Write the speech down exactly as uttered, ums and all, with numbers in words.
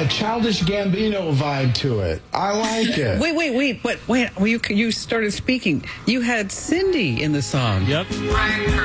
a Childish Gambino vibe to it. I like it. Wait, wait, wait. But wait, well, you you started speaking. You had Cindy in the song. Yep.